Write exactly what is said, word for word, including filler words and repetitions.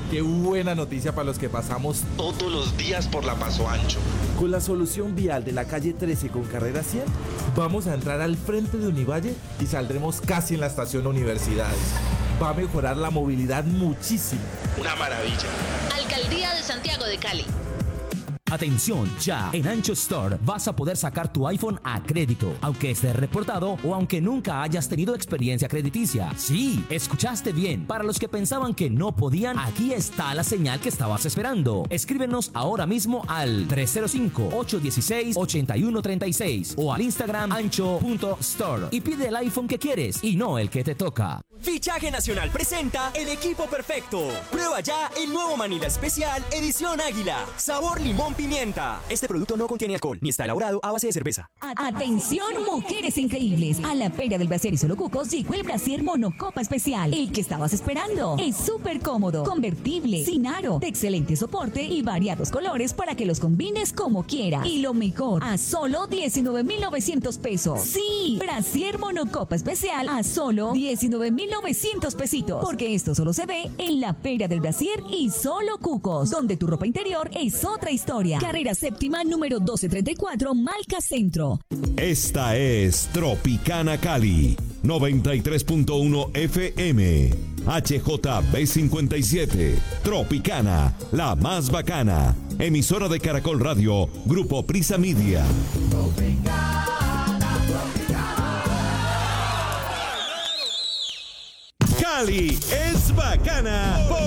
Qué buena noticia para los que pasamos todos los días por la Paso Ancho. Con la solución vial de la calle trece con carrera cien, vamos a entrar al frente de Univalle y saldremos casi en la estación Universidades. Va a mejorar la movilidad muchísimo. Una maravilla. Alcaldía de Santiago de Cali. Atención, ya en Ancho Store vas a poder sacar tu iPhone a crédito, aunque esté reportado o aunque nunca hayas tenido experiencia crediticia. Sí, escuchaste bien. Para los que pensaban que no podían, aquí está la señal que estabas esperando. Escríbenos ahora mismo al tres cero cinco, ocho uno seis, ocho uno tres seis o al Instagram ancho punto store y pide el iPhone que quieres y no el que te toca. Fichaje Nacional presenta el equipo perfecto. Prueba ya el nuevo Manila Especial Edición Águila. Sabor limón pimienta. Este producto no contiene alcohol ni está elaborado a base de cerveza. Atención, mujeres increíbles. A la Feria del Brasier y Solo Cucos llegó el Brasier Monocopa Especial. El que estabas esperando. Es súper cómodo, convertible, sin aro, de excelente soporte y variados colores para que los combines como quieras. Y lo mejor, a solo diecinueve mil novecientos pesos. Sí, Brasier Monocopa Especial a solo diecinueve mil novecientos pesitos. Porque esto solo se ve en la Feria del Brasier y Solo Cucos, donde tu ropa interior es otra historia. Carrera séptima, número doce treinta y cuatro, Malca Centro. Esta es Tropicana Cali, noventa y tres punto uno F M. H J B cincuenta y siete. Tropicana, la más bacana. Emisora de Caracol Radio, Grupo Prisa Media. Tropicana, Tropicana. Cali es bacana.